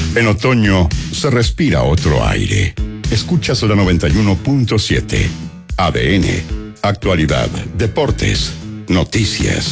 En otoño se respira otro aire. Escuchas la 91.7. ADN. Actualidad, deportes, noticias.